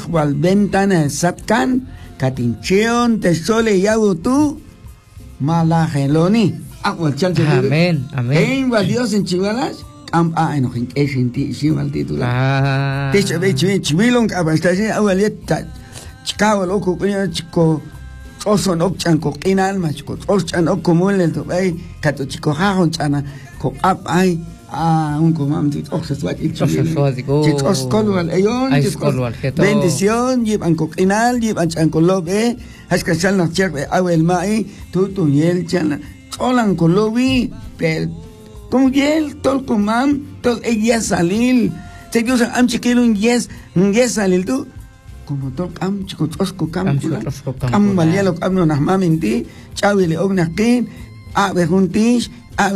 wal ventana satkan katincheon te sole yago tú malajeloni agua chalche. Amén, amén. Wal Dios en chivalas no hin eshinti shival titula. Te chave chimilon abastashe awaleta chikawa loko kunya chiko oso nok chanko kinal ma chiko osan ok komule to bay kato chiko hajon chana ko ap ay un comam dit oso swat chit os kolwal ayon bendición llevan ko kinal llevan chanko lobe haska chalna cherbe awel mai tu yel chana olan ko lobi pel como yel tol comam tol ella salil se dios am chikilun yes salil tu como todo cam chico tosco cam valialo cam no nas maminti chawile ognakin ave juntis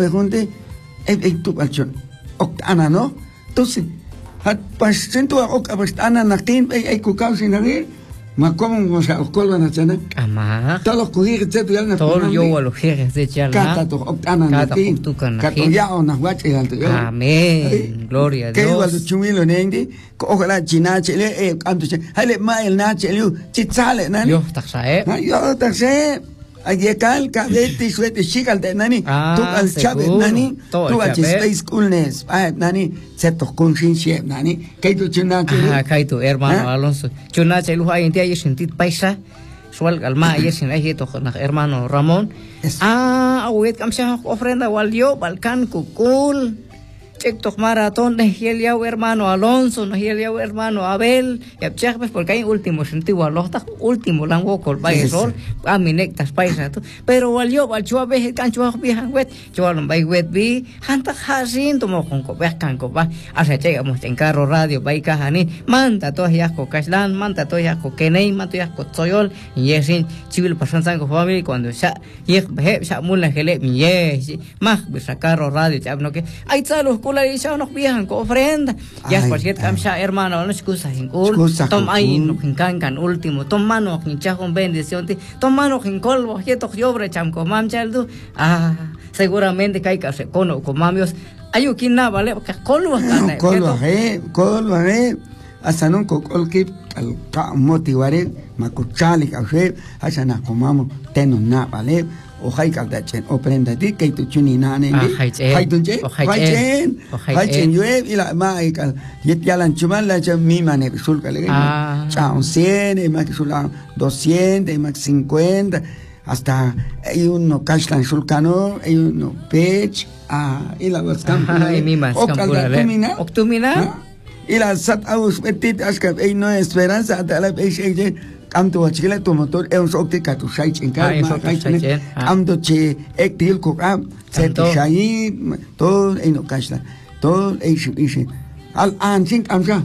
tu palchon octana no entonces hat pasento ok abastana nakin ay kukau sinari ma como se oscolvan a chana ama todos los cogir etcétera ya na todo yo a los jeres de charla kata to octana nakin kata ya ona guache alto amén gloria a Dios que igual chumilo nendi ojalá china chele canto hale mail na chelu chitsale nani yo taxae ayekal kadeti suete chikal de nani tu al chabe nani tu al space coolness nani seto conciencia nani kaito china kaito hermano Alonso chuna chelu hay en ayer sentit paisa sual alma ayer sin ayer to hermano Ramón awet kamsha ofrenda walio balkan kukul TikTok maratón de Heliao hermano Alonso, no Heliao hermano Abel, y pues porque hay último sentido a los último lango col sol, a mi nectas paisa, pero valió, valchua veje cancho viajan wet, chualon bay wet bi, hanta hasin tomo con copes canco va, hasta llegamos en carro radio, bay cajani, manta todas yasco caslan, manta todas yasco kenei, manta yasco soyol, y yesin, civil pasan sango family, cuando ya, yek behe, ya mula gele, yes, más, bisa carro radio, ya no que, hay salos y ya nos viajan con ofrenda ya por cierto kamsha hermano no excusa sin tom ahí no hincan último tom mano hincha con bendición tom mano hin colbo yeto yobre cham con mam chaldu seguramente kai ka se kono con mamios ayu kinna vale ka colbo colbo hasta no colki al ka motivare makuchali ka fe hasta na comamos teno na vale o hay caldachen o prenda di que tu chuni nane hay llueve y la mai cal yet yalan chumal la mi mane sulka le chao 100 más que sula 200 más 50 hasta hay uno cashlan sulcano hay uno pech y la vas campura y mi más campura octumina y la sat aus petit aska hay no esperanza hasta la pech amto chile tu motor es un socte que tu shai en calma amto che ektil ko set shai todo en no kashla todo ishi al an sin amsa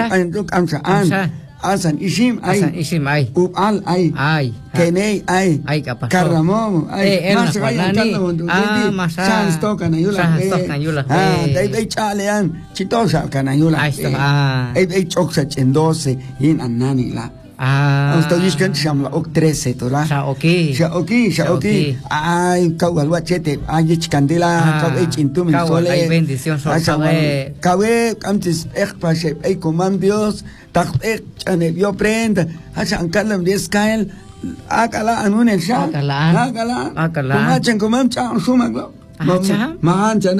an asan ishim ay up al ay kenei ay karamom ay mas mas sans tocan ayula dai chalean chitosa kanayula ay choksa en 12 yin anani la estoy diciendo chama ok 13 tola Shaoki ay kawal wachete ay chikandela kawai chintum sole ay bendición sole kawe antes pashe ay comam Dios tak chane yo prenda hasan kalam deskael akala anun el sha akala kumachan comam cha sumaglo mahan chana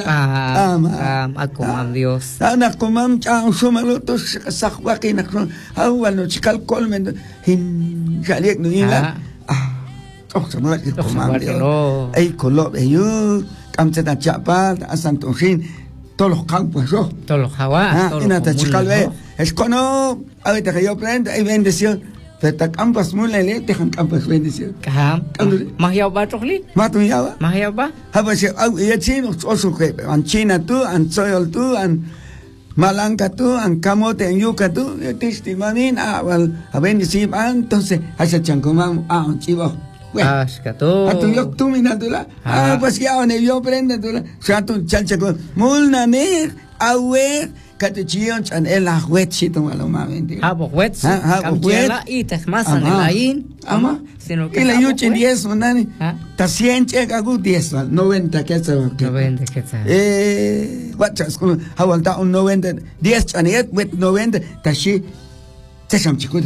akomam Dios ana komam cha sumalo to sakwaki na awal no chikal kolmen hin jalek no ila sama komam ay kolo ayu kamchata chapa asan tonjin todos los campos todos los jaguas ina ta chikal ve es kono ahorita que yo prendo hay bendición Feta campus mula le tehan campus bendición. Mahya ba tokli? Matu yawa? Mahya ba? Haba se ya chino oso que an China tu an soyol tu an Malanga tu an camote en yuca tu testimanin wal a bendición entonces hacia chancomam an chivo. Ascato. Atu yok tu minatula. Pues ya ne yo prende tu. Sa tu chalcha con mulna ne awe Katuchion chan el ahuet chito maloma vende. Habo huet. Kampiela y te masan el ain. Ama. Sino que la yuchen 10 nani. Ta 100 chega gu 10 90 quetzal. 90 quetzal. Wachas con hawalta un 90 10 chanet with 90 tashi. Te cham chico